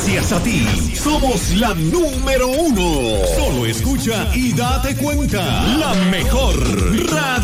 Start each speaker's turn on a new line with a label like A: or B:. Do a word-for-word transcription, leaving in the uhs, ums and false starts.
A: Gracias a ti, somos la número uno. Solo escucha y date cuenta. La mejor radio.